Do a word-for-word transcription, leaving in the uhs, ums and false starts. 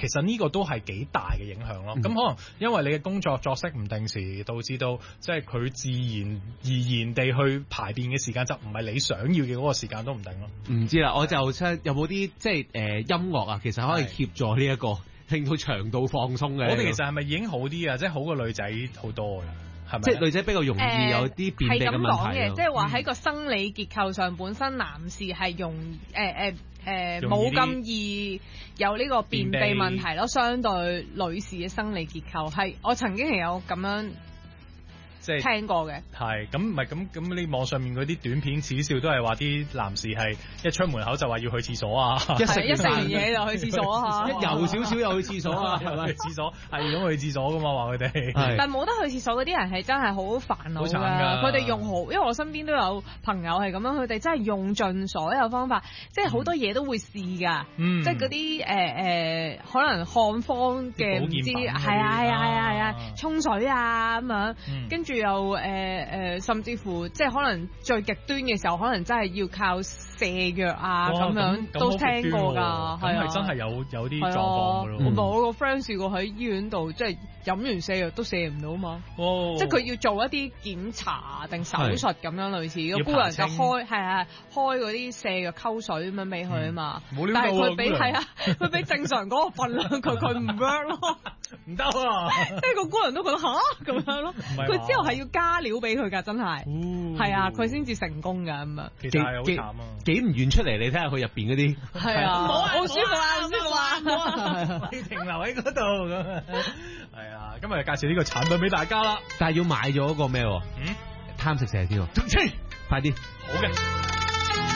其實呢個都係幾大嘅影響咯。咁、嗯、可能因為你嘅工作作息唔定時，導致到即係佢自然而然地去排便嘅時間就唔係你想要嘅嗰個時間都唔定咯。 唔知啦，我就有冇啲即係誒、呃、音樂啊，其實可以協助呢、這、一個令到腸道放鬆嘅。 我哋其實係咪已經好啲啊？即係好過女仔好多㗎。 即係女仔比較容易有啲便秘嘅問題咯。 即係話喺個生理結構上，嗯、本身男士係容誒誒誒冇咁易有呢個便秘問題咯。相對女士嘅生理結構係，我曾經係有咁樣。即係聽過嘅， 係咁唔係咁咁，你網上面嗰啲短片恥笑都係話啲男士係一出門口就話要去廁所啊， 一食一食完嘢就去廁所啊， 一游少少又去廁所啊，係咪？ 去廁所係咁去廁所噶嘛，話佢哋。 但係冇得去廁所嗰啲人係真係好煩惱㗎，佢哋用好，因為我身邊都有朋友係咁樣，佢哋真係用盡所有方法，即係好多嘢都會試㗎，即係嗰啲誒誒可能漢方嘅唔知係啊係啊係啊係啊沖水啊咁樣，跟住。又誒誒，甚至乎即係可能最極端嘅時候，可能真係要靠瀉藥啊咁樣，都聽過㗎，係啊， 真係有有啲狀況㗎咯。 我我個 friend 試過喺醫院度，即係飲完瀉藥都瀉唔到嘛。哦，即係佢要做一啲檢查定手術咁樣類似，個姑娘就開係係開嗰啲瀉藥溝水咁樣俾佢啊嘛。但係佢俾係啊，佢俾正常嗰個份量，佢佢唔 work 咯， 唔得啊！ 即係個姑娘都覺得吓咁樣咯。佢之後係要加料俾佢㗎，真係係啊，佢先至成功㗎咁啊。 其實係好慘啊！ 幾唔遠出嚟，你睇下佢入邊嗰啲係啊，好舒服啊，好舒服啊！ 你停留喺嗰度咁，係啊，今日介紹呢個產品俾大家啦， 但係要買咗個咩？嗯，貪食蛇添喎，快啲， 好嘅。